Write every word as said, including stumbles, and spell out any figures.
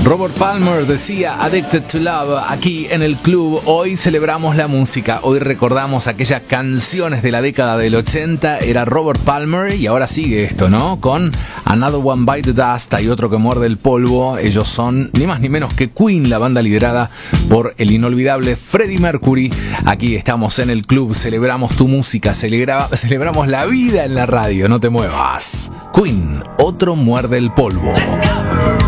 Robert Palmer decía Addicted to Love aquí en el club. Hoy celebramos la música, hoy recordamos aquellas canciones de la década del ochenta. Era Robert Palmer y ahora sigue esto, ¿no? Con Another One Bite the Dust. Hay otro que muerde el polvo. Ellos son ni más ni menos que Queen, la banda liderada por el inolvidable Freddie Mercury. Aquí estamos en el club, celebramos tu música, celebra, celebramos la vida en la radio. No te muevas. Queen, otro muerde el polvo.